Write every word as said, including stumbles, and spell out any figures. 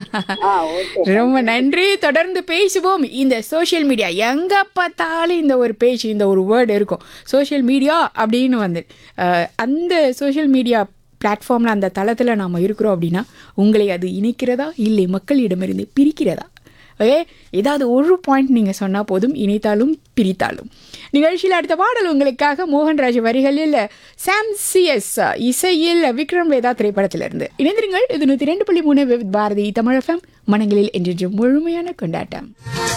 ஆ okay. ரொம்ப நன்றி. தொடர்ந்து பேசுவோம். இந்த சோஷியல் மீடியா எங்க பார்த்தாலும் இந்த ஒரு பேஜ், இந்த ஒரு வேர்டு இருக்கும். சோஷியல் மீடியா அப்படின்னு வந்து அஹ், அந்த சோஷியல் மீடியா பிளாட்ஃபார்மில், அந்த தளத்தில் நாம் இருக்கிறோம் அப்படின்னா உங்களை அது இணைக்கிறதா இல்லை மக்களிடமிருந்து பிரிக்கிறதா? ஓகே, ஏதாவது ஒரு பாயிண்ட் நீங்கள் சொன்னால் போதும், இணைத்தாலும் பிரித்தாலும். நிகழ்ச்சியில் அடுத்த பாடல் உங்களுக்காக மோகன்ராஜ் வரிகளில் சாம் சிஎஸ் இசையில் விக்ரம் வேதா திரைப்படத்திலிருந்து. இணைந்திருங்கள். இது நூற்றி ரெண்டு புள்ளி மூணு வித் பாரதி தமிழ் எஃப்எம். மனங்களில் என்று முழுமையான கொண்டாட்டம்.